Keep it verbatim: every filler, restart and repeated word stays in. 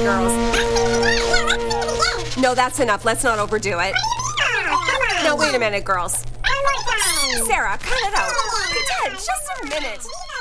girls. No, that's enough. Let's not overdo it. Now, wait a minute, girls. Sarah, cut it out. Dad, just a minute.